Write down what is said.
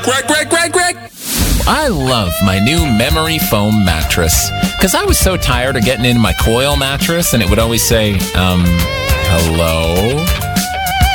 Greg. I love my new memory foam mattress because I was so tired of getting in my coil mattress and it would always say, hello?